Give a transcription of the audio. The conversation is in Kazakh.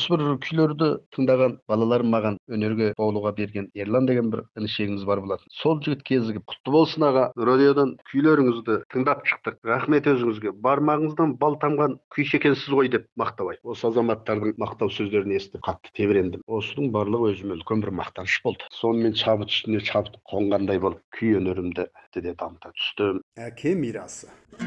осы бір күйлерді тыңдаған балаларым маған өнерге баулуға берген Ерлан деген бір інішегіміз бар болатын. Сол жігіт кезігіп, құтты болсын аға, радиодан күйлеріңізді тыңдап шықтық. Рахмет өзіңізге. Бармағыңыздан бал тамған күйші екенсіз ғой деп мақтабай. Осы азаматтардың мақтау сөздерін естіп қатты тебірендім. Осының барлығы өзіме үлкен бір мақтаныш болды. Сонымен шабыт үстіне шабыт қонғандай болып, күй өнерімді де дамыта түстім. Әке мирасы.